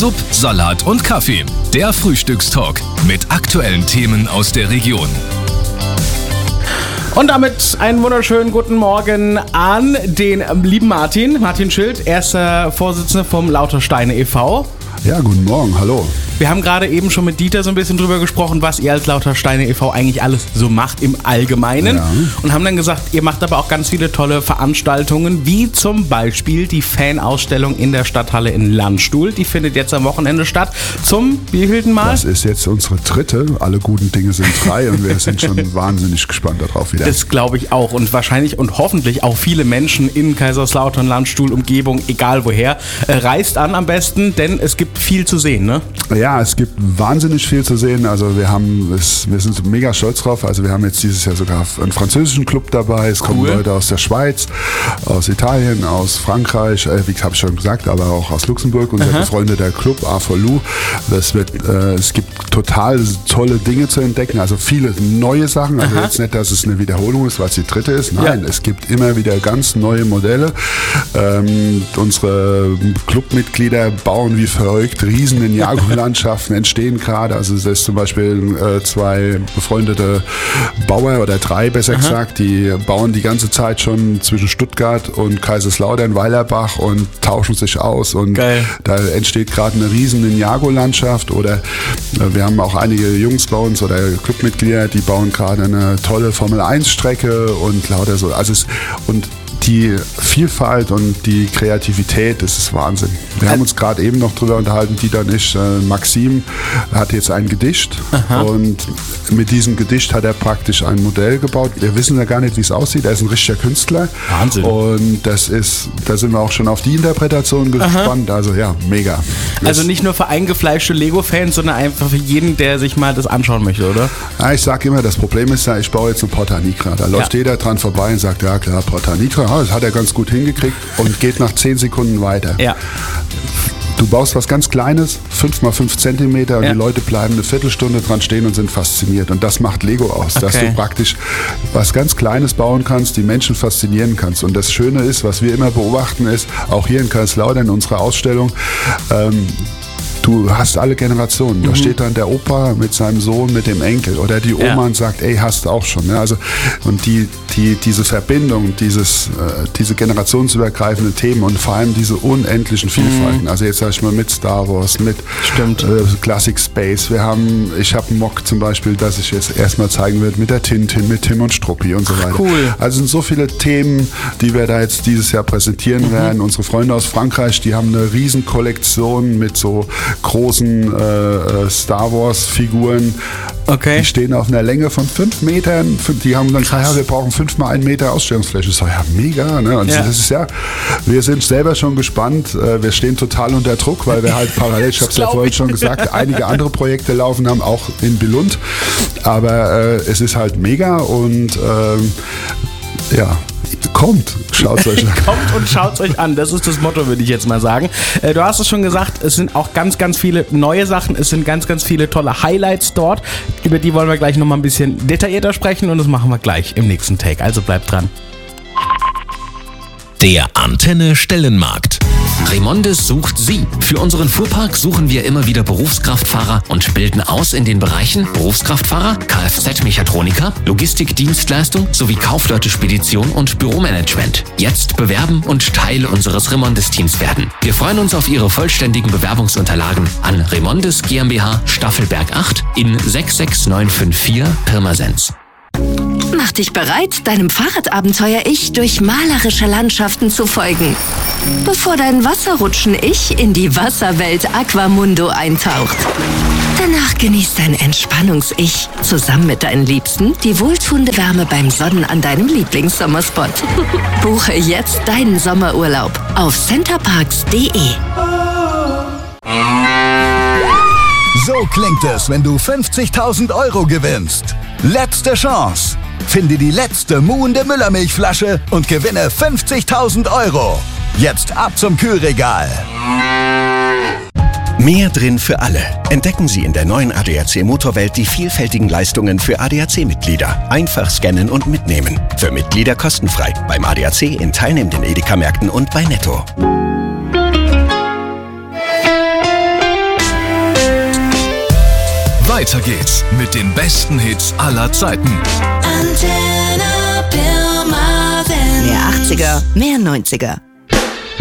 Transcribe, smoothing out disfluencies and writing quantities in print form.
Sub, Salat und Kaffee. Der Frühstückstalk mit aktuellen Themen aus der Region. Und damit einen wunderschönen guten Morgen an den lieben Martin Schild, erster Vorsitzender vom Lautersteine e.V. Ja, guten Morgen, hallo. Wir haben gerade eben schon mit Dieter so ein bisschen drüber gesprochen, was ihr als Lautersteine e.V. eigentlich alles so macht im Allgemeinen. Ja. Und haben dann gesagt, ihr macht aber auch ganz viele tolle Veranstaltungen, wie zum Beispiel die Fanausstellung in der Stadthalle in Landstuhl. Die findet jetzt am Wochenende statt. Zum wievielten Mal? Das ist jetzt unsere dritte. Alle guten Dinge sind drei und wir sind schon wahnsinnig gespannt darauf wieder. Das glaube ich auch. Und wahrscheinlich und hoffentlich auch viele Menschen in Kaiserslautern, Landstuhl, Umgebung, egal woher. Reist an am besten, denn es gibt viel zu sehen, ne? Ja, es gibt wahnsinnig viel zu sehen. Also wir sind mega stolz drauf. Also wir haben jetzt dieses Jahr sogar einen französischen Club dabei. Es kommen Leute aus der Schweiz, aus Italien, aus Frankreich, wie habe ich schon gesagt, aber auch aus Luxemburg. Unser befreundeter Club A4Lou. Es gibt total tolle Dinge zu entdecken. Also viele neue Sachen. Also jetzt nicht, dass es eine Wiederholung ist, weil es die dritte ist. Nein, es gibt immer wieder ganz neue Modelle. Unsere Clubmitglieder bauen wie verrückt riesen Ninjago-Landschaften entstehen gerade. Also es ist zum Beispiel zwei befreundete Bauer oder drei besser gesagt, die bauen die ganze Zeit schon zwischen Stuttgart und Kaiserslautern, Weilerbach und tauschen sich aus und da entsteht gerade eine riesen Ninjago-Landschaft. Oder wir haben auch einige Jungs bei uns oder Clubmitglieder, die bauen gerade eine tolle Formel-1-Strecke und lauter so. Und die Vielfalt und die Kreativität, das ist Wahnsinn. Wir haben uns gerade eben noch drüber unterhalten, Dieter und ich. Maxim hat jetzt ein Gedicht und mit diesem Gedicht hat er praktisch ein Modell gebaut. Wir wissen ja gar nicht, wie es aussieht. Er ist ein richtiger Künstler. Wahnsinn. Und da sind wir auch schon auf die Interpretation gespannt. Also ja, mega. Also nicht nur für eingefleischte Lego-Fans, sondern einfach für jeden, der sich mal das anschauen möchte, oder? Ja, ich sage immer, das Problem ist ja, ich baue jetzt eine Porta Nigra. Da läuft jeder dran vorbei und sagt, ja klar, Porta Nigra. Das hat er ganz gut hingekriegt und geht nach 10 Sekunden weiter. Ja. Du baust was ganz Kleines, 5x5 Zentimeter und die Leute bleiben eine Viertelstunde dran stehen und sind fasziniert. Und das macht Lego aus, dass du praktisch was ganz Kleines bauen kannst, die Menschen faszinieren kannst. Und das Schöne ist, was wir immer beobachten, ist, auch hier in Kaiserslautern in unserer Ausstellung, du hast alle Generationen. Da steht dann der Opa mit seinem Sohn, mit dem Enkel oder die Oma und sagt, ey, hast du auch schon. Ne? Also, und diese Verbindung, diese generationsübergreifenden Themen und vor allem diese unendlichen Vielfalten. Also jetzt sag ich mal mit Star Wars, mit Classic Space. Ich habe einen Mock zum Beispiel, das ich jetzt erstmal zeigen werde mit der Tintin, mit Tim und Struppi und so weiter. Cool. Also es sind so viele Themen, die wir da jetzt dieses Jahr präsentieren werden. Unsere Freunde aus Frankreich, die haben eine riesen Kollektion mit so großen Star Wars Figuren. Die stehen auf einer Länge von 5 Metern. Die haben dann gesagt, wir brauchen 5 mal 1 Meter Ausstellungsfläche. Das ist ja mega. Ne? Und das ist wir sind selber schon gespannt. Wir stehen total unter Druck, weil wir halt parallel, ich habe es ja vorhin schon gesagt, einige andere Projekte laufen haben, auch in Billund. Aber es ist halt mega und kommt, schaut es euch an. Kommt und schaut es euch an, das ist das Motto, würde ich jetzt mal sagen. Du hast es schon gesagt, es sind auch ganz, ganz viele neue Sachen, es sind ganz, ganz viele tolle Highlights dort. Über die wollen wir gleich nochmal ein bisschen detaillierter sprechen und das machen wir gleich im nächsten Take, also bleibt dran. Der Antenne Stellenmarkt. Remondes sucht Sie. Für unseren Fuhrpark suchen wir immer wieder Berufskraftfahrer und bilden aus in den Bereichen Berufskraftfahrer, Kfz-Mechatroniker, Logistikdienstleistung sowie Kaufleute, Spedition und Büromanagement. Jetzt bewerben und Teil unseres Remondes-Teams werden. Wir freuen uns auf Ihre vollständigen Bewerbungsunterlagen an Remondes GmbH Staffelberg 8 in 66954 Pirmasens. Mach dich bereit, deinem Fahrradabenteuer-Ich durch malerische Landschaften zu folgen. Bevor dein Wasserrutschen-Ich in die Wasserwelt Aquamundo eintaucht. Danach genießt dein Entspannungs-Ich zusammen mit deinen Liebsten die wohltuende Wärme beim Sonnen an deinem Lieblingssommerspot. Buche jetzt deinen Sommerurlaub auf centerparks.de. So klingt es, wenn du 50.000 € gewinnst. Letzte Chance. Finde die letzte muhende Müllermilchflasche und gewinne 50.000 €. Jetzt ab zum Kühlregal. Mehr drin für alle. Entdecken Sie in der neuen ADAC Motorwelt die vielfältigen Leistungen für ADAC-Mitglieder. Einfach scannen und mitnehmen. Für Mitglieder kostenfrei. Beim ADAC in teilnehmenden Edeka-Märkten und bei Netto. Weiter geht's mit den besten Hits aller Zeiten. Antenne Pirmasens. Mehr 80er, mehr 90er.